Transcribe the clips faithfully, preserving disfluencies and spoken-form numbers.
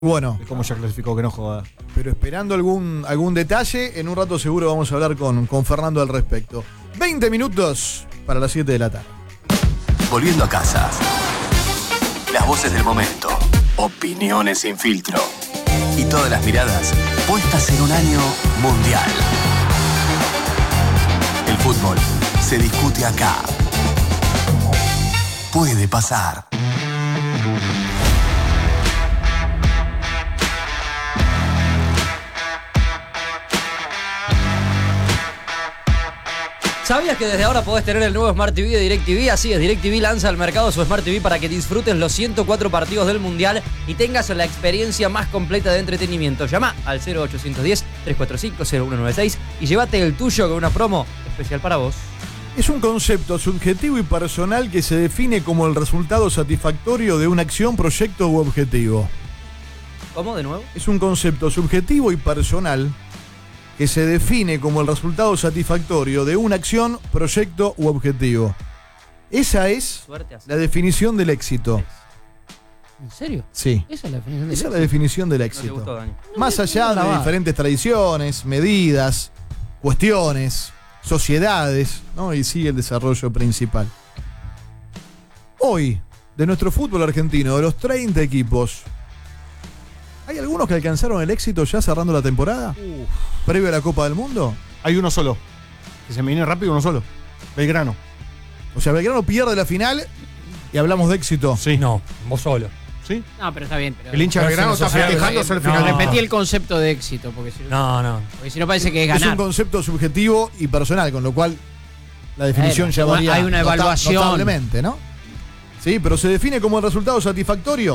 Bueno, como ya clasificó, que no joda. Pero esperando algún, algún detalle, en un rato seguro vamos a hablar con, con Fernando al respecto. veinte minutos para las siete de la tarde. Volviendo a casa. Las voces del momento. Opiniones sin filtro. Y todas las miradas puestas en un año mundial. El fútbol se discute acá. Puede pasar. ¿Sabías que desde ahora podés tener el nuevo Smart T V de DirecTV? Así es, DirecTV lanza al mercado su Smart T V para que disfrutes los ciento cuatro partidos del Mundial y tengas la experiencia más completa de entretenimiento. Llama al cero ochocientos diez, trescientos cuarenta y cinco, cero uno noventa y seis y llévate el tuyo con una promo especial para vos. Es un concepto subjetivo y personal que se define como el resultado satisfactorio de una acción, proyecto u objetivo. ¿Cómo? ¿De nuevo? Es un concepto subjetivo y personal que se define como el resultado satisfactorio de una acción, proyecto u objetivo. Esa es la definición del éxito. ¿En serio? Sí. Esa es la definición del Esa éxito. es la definición del No éxito. te gustó, Dani. Más allá de diferentes tradiciones, medidas, cuestiones, sociedades, ¿no? Y sigue el desarrollo principal. Hoy, de nuestro fútbol argentino, de los treinta equipos, ¿hay algunos que alcanzaron el éxito ya cerrando la temporada? Uf. ¿Previo a la Copa del Mundo? Hay uno solo. Que se me viene rápido, uno solo. Belgrano. O sea, Belgrano pierde la final y hablamos de éxito. Sí. No, vos solo. ¿Sí? No, pero está bien. Pero El hincha de Pero Belgrano eso está no se festejándose al hace. final. No. repetí el concepto de éxito, porque si no, No, no. porque si no parece que es Es ganar. un concepto subjetivo y personal, con lo cual la definición Bueno, ya varía hay una nota- evaluación. notablemente, ¿no? Sí, pero se define como el resultado satisfactorio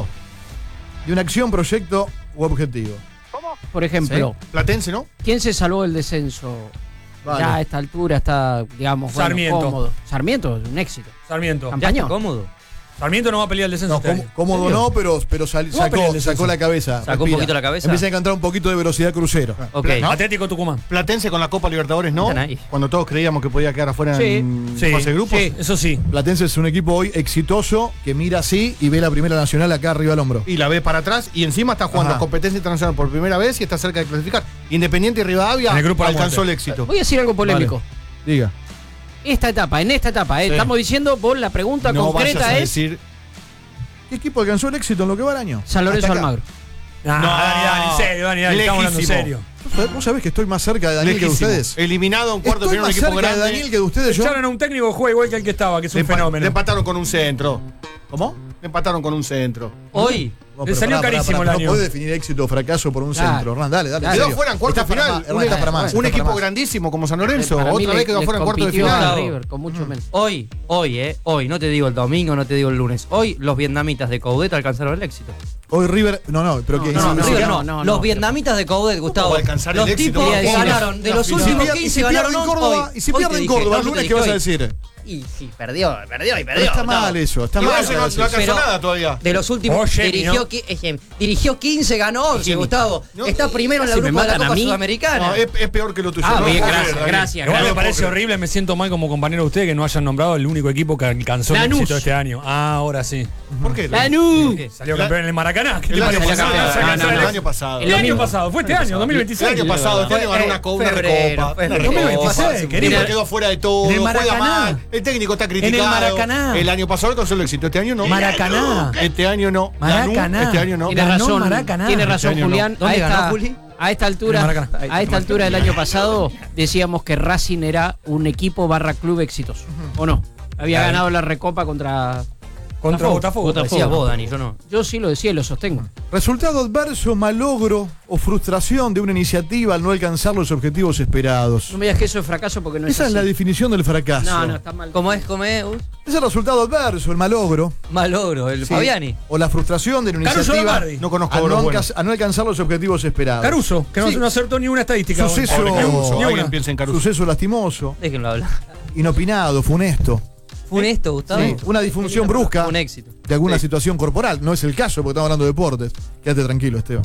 de una acción, proyecto u objetivo. Por ejemplo, Platense, ¿no? ¿quién se salvó del descenso? Vale. Ya a esta altura está, digamos, bueno, Sarmiento. cómodo. Sarmiento, un éxito. Sarmiento. ¿Ya Campaña. está cómodo? Sarmiento no va a pelear el descenso. No, este cómo- año. cómodo ¿En serio? no, pero, pero sal- No va a pelear sacó, el descenso. sacó la cabeza. ¿Sacó un respira. poquito la cabeza? Empieza a encontrar un poquito de velocidad crucero. Ok. ¿No? Atlético Tucumán. Platense con la Copa Libertadores, ¿no? Están ahí. Cuando todos creíamos que podía quedar afuera Sí. en Sí, fase de grupos. sí, eso sí. Platense es un equipo hoy exitoso que mira así y ve la primera nacional acá arriba al hombro. Y la ve para atrás y encima está jugando Ajá. competencia internacional por primera vez y está cerca de clasificar. Independiente y Rivadavia En el grupo de la alcanzó muerte. el éxito. Voy a decir algo polémico. Diga. Esta etapa, en esta etapa, eh, Sí. estamos diciendo, vos la pregunta No concreta vayas a es decir ¿Qué equipo alcanzó el éxito en lo que va el año? San Lorenzo Hasta acá. Almagro. No, No. Dani, Dani, en serio, Dani, Dani, estamos hablando en Lejísimo. serio. ¿Vos sabés- ¿Vos sabés que estoy más cerca de Daniel que de lejísimo. ustedes? Eliminado en cuarto de Estoy final un más equipo cerca de grande. Daniel que de ustedes. Yo. Echaron a un técnico que juega igual que el que estaba, que es Le un empa- fenómeno. Le empataron con un centro. ¿Cómo? Le empataron con un centro. Hoy. No, Le salió carísimo el No año. podés definir éxito o fracaso por un Claro. centro, Hernán. Dale, dale. en Claro. Quedó serio. fuera en cuarto Está para final. más, Hernán, está para más, Un está para equipo más. grandísimo como San Lorenzo. Para mí Otra le- vez quedó le fuera en cuarto de compitió a final. River, con mucho menos. Hoy, hoy, eh, hoy, no te digo el domingo, no te digo el lunes. Hoy los vietnamitas de Coudet alcanzaron el éxito. Hoy River. No, no, pero que. no, sí, no, sí, River que- no, no, los no, vietnamitas de Coudet, Gustavo. va a alcanzar el Los éxito? tipos Quería que decir, ganaron de la los final. Y si últimos pierde- y quince si pierde ganaron en hoy. Córdoba, y si Hoy pierde te en dije, Córdoba no, el yo te lunes, dije ¿qué vas a hoy. decir? Y sí, perdió, perdió y Pero perdió. está no. mal eso, está Igual mal. no, no alcanzó Pero- nada todavía. De los últimos. Oye, dirigió, ¿no? qui- eh, dirigió quince, ganó once, Gustavo. No, Está primero en la si me grupo de la matan a Copa mí. Sudamericana. No, es, es peor que lo tuyo. Ah, No bien, puedo gracias, creer, Daniel. gracias, Igual me gracias. parece horrible, me siento mal como compañero de ustedes que no hayan nombrado el único equipo que alcanzó el Lanús. éxito este año. Ah, ahora sí. ¿Por qué? ¡Lanús! Salió La- campeón en el Maracaná. ¿Qué El te año parece? pasado. campeón. Se No, alcanzó no, el El no. año pasado. El año pasado, fue este año, dos mil veintiséis. El año pasado, este año ganó Eh, una, co- una febrero, recopa. febrero. dos mil veintiséis, El querido. tipo quedó fuera de todo, En el juega Maracaná. mal. El técnico está criticado. Maracaná. El año pasado alcanzó el éxito, este año no. Maracaná. Este año no. Maracaná. Lanús, Este año no. Tiene Ganó razón, Maracaná. tiene razón Este año no. Julián. A ¿Dónde ganó, esta, Juli? a esta altura, En Maracaná. a esta altura del año pasado decíamos que Racing era un equipo barra club exitoso. ¿O no? Había Claro. ganado la recopa contra. Contra Botafogo. Lo decías vos, Dani, yo no. Yo sí lo decía y lo sostengo. Resultado adverso, malogro o frustración de una iniciativa al no alcanzar los objetivos esperados. No me digas que eso es fracaso porque no es Esa es así. la definición del fracaso. No, no, está mal. ¿Cómo es? ¿Cómo es? Uh, Es el resultado adverso, el malogro. Malogro, el Sí. Fabiani. O la frustración de una Caruso iniciativa Lombardi. No conozco a, a no los alca- buenos. a no alcanzar los objetivos esperados. Caruso, que no, Sí. no acertó ni una estadística. Suceso, Pobre Caruso, ni Alguien una. piensa en Caruso. Suceso lastimoso, Déjenlo hablar. inopinado, funesto. Funesto, Gustavo. Sí, una disfunción brusca Un éxito. de alguna Sí. situación corporal. No es el caso porque estamos hablando de deportes. Quédate tranquilo, Esteban.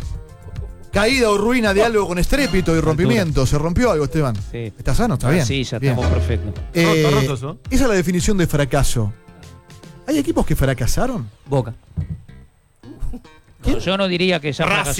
Caída o ruina de algo con estrépito y rompimiento. ¿Se rompió algo, Esteban? Sí. ¿Está sano? ¿Está bien? Sí, ya Bien. estamos perfectos. Eh, No, está roto eso. esa es la definición de fracaso. ¿Hay equipos que fracasaron? Boca. Yo no diría que esa